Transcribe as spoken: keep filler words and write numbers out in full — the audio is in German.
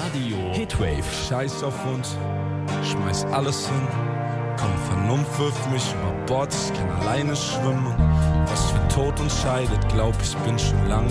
Radio Hitwave. Scheiß auf uns, schmeiß alles hin. Komm, Vernunft wirft mich über Bord, ich kann alleine schwimmen. Was für Tod uns scheidet, glaub ich bin schon lang